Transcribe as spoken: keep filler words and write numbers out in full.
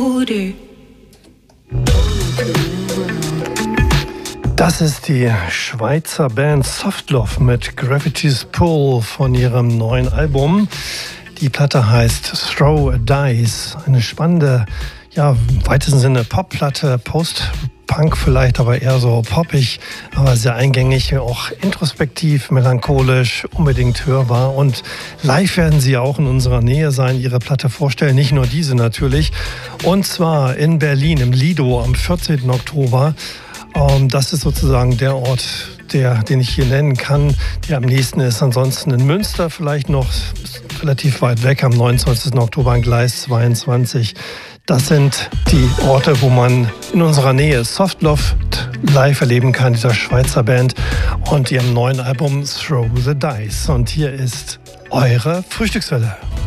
Das ist die Schweizer Band Softlove mit Gravity's Pull von ihrem neuen Album. Die Platte heißt Throw a Dice. Eine spannende, ja, im weitesten Sinne Popplatte, Post-Punk vielleicht, aber eher so poppig, aber sehr eingängig, auch introspektiv, melancholisch, unbedingt hörbar. Und live werden sie auch in unserer Nähe sein, ihre Platte vorstellen, nicht nur diese natürlich. Und zwar in Berlin, im Lido am vierzehnten Oktober. Um, das ist sozusagen der Ort, der, den ich hier nennen kann, der am nächsten ist. Ansonsten in Münster vielleicht noch relativ weit weg, am neunundzwanzigsten Oktober an Gleis zweiundzwanzig. Das sind die Orte, wo man in unserer Nähe Softlove live erleben kann, dieser Schweizer Band und ihrem neuen Album Throw the Dice. Und hier ist eure Frühstückswelle.